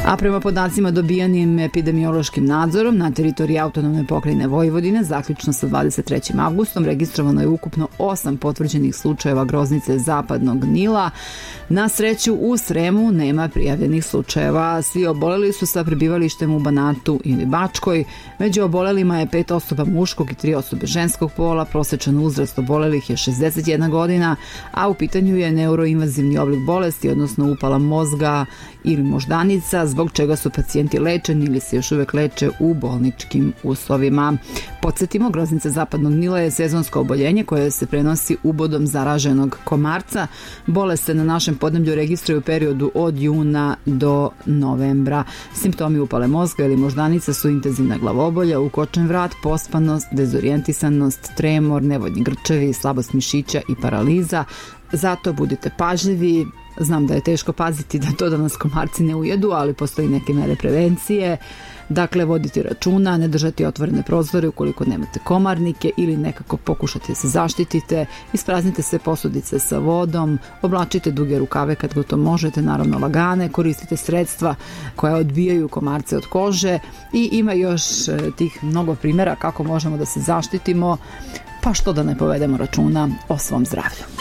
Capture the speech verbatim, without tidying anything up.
A prema podacima dobijanim epidemiološkim nadzorom na teritoriji autonomne pokrajine Vojvodine, zaključno sa dvadeset trećim avgustom, registrovano je ukupno osam potvrđenih slučajeva groznice zapadnog Nila. Na sreću u Sremu nema prijavljenih slučajeva. Svi oboleli su sa prebivalištem u Banatu ili Bačkoj. Među obolelima je pet osoba muškog i tri osobe ženskog pola. Prosečan uzrast obolelih je šezdeset jedna godina, a u pitanju je neuroinvazivni oblik bolesti, odnosno upala mozga ili moždanica, zbog čega su pacijenti lečeni ili se još uvek leče u bolničkim uslovima. Podsjetimo, groznica zapadnog Nila je sezonsko oboljenje koje se prenosi ubodom zaraženog komarca. Bolest se na našem podneblju registruje u periodu od juna do novembra. Simptomi upale mozga ili moždanica su intenzivna glavobolja, ukočen vrat, pospanost, dezorijentisanost, tremor, nevoljni grčevi, slabost mišića i paraliza. Zato budite pažljivi. Znam da je teško paziti da to da nas komarci ne ujedu, ali postoji neke mere prevencije. Dakle, voditi računa, ne držati otvorene prozore ukoliko nemate komarnike ili nekako pokušati da se zaštitite, ispraznite se posudice sa vodom, oblačite duge rukave kad go to možete, naravno lagane, koristite sredstva koja odbijaju komarce od kože i ima još tih mnogo primjera kako možemo da se zaštitimo, pa što da ne povedemo računa o svom zdravlju.